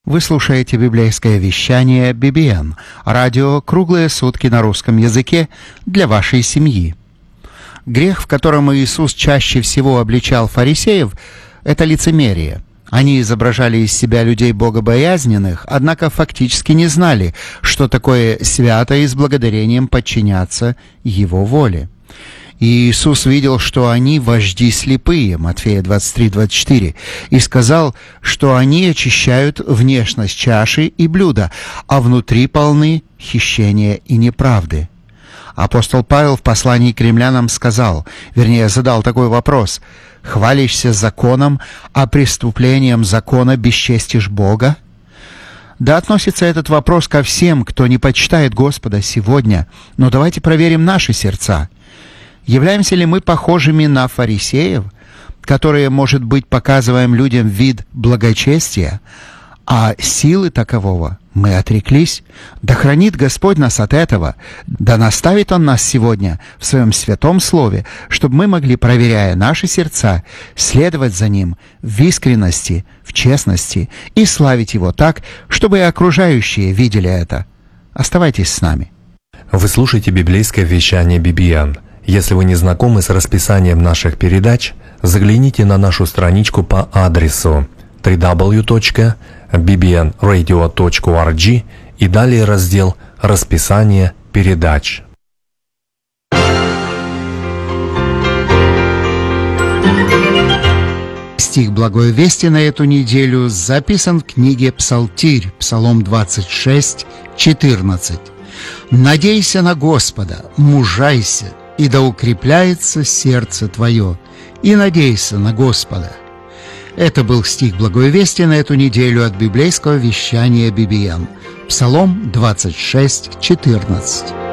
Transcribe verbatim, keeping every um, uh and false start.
Вы слушаете библейское вещание би би эн, радио «Круглые сутки на русском языке» для вашей семьи. Грех, в котором Иисус чаще всего обличал фарисеев, это лицемерие. Они изображали из себя людей богобоязненных, однако фактически не знали, что такое свято и с благодарением подчиняться Его воле. И Иисус видел, что они вожди слепые, Матфея двадцать три двадцать четыре, и сказал, что они очищают внешность чаши и блюда, а внутри полны хищения и неправды. Апостол Павел в послании к римлянам сказал, вернее, задал такой вопрос: «Хвалишься законом, а преступлением закона бесчестишь Бога?» Да, относится этот вопрос ко всем, кто не почитает Господа сегодня, но давайте проверим наши сердца. Являемся ли мы похожими на фарисеев, которые, может быть, показываем людям вид благочестия, а силы такового мы отреклись? Да хранит Господь нас от этого, да наставит Он нас сегодня в Своем святом Слове, чтобы мы могли, проверяя наши сердца, следовать за Ним в искренности, в честности и славить Его так, чтобы и окружающие видели это. Оставайтесь с нами. Вы слушаете библейское вещание би би эн. Если вы не знакомы с расписанием наших передач, загляните на нашу страничку по адресу дабл ю дабл ю дабл ю точка би би эн радио точка орг и далее раздел «Расписание передач». Стих Благой Вести на эту неделю записан в книге Псалтирь, Псалом двадцать шесть четырнадцать. «Надейся на Господа, мужайся, и да укрепляется сердце твое, и надейся на Господа». Это был стих Благой Вести на эту неделю от библейского вещания би би эн. Псалом двадцать шесть четырнадцать.